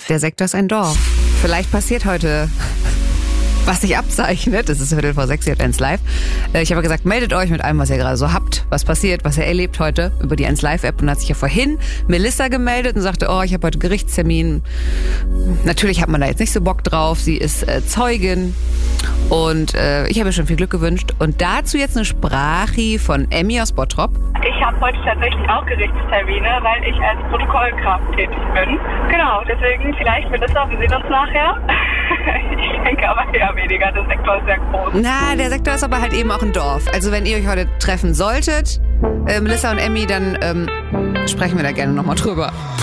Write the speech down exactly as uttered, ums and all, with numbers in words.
Der Sektor ist ein Dorf. Vielleicht passiert heute was sich abzeichnet. Es ist Viertel vor sechs, ihr habt eins live. Ich habe gesagt, meldet euch mit allem, was ihr gerade so habt, was passiert, was ihr erlebt heute über die eins live App. Und hat sich ja vorhin Melissa gemeldet und sagte, oh, ich habe heute Gerichtstermin. Natürlich hat man da jetzt nicht so Bock drauf. Sie ist äh, Zeugin und äh, ich habe ihr schon viel Glück gewünscht. Und dazu jetzt eine Sprachi von Emmy aus Bottrop. Ich habe heute tatsächlich auch Gerichtstermine, weil ich als Protokollkraft tätig bin. Genau, deswegen vielleicht Melissa, wir sehen uns nachher. Ich denke aber eher weniger, der Sektor ist sehr groß. Na, der Sektor ist aber halt eben auch ein Dorf. Also wenn ihr euch heute treffen solltet, äh, Melissa und Emmy, dann ähm, sprechen wir da gerne nochmal drüber.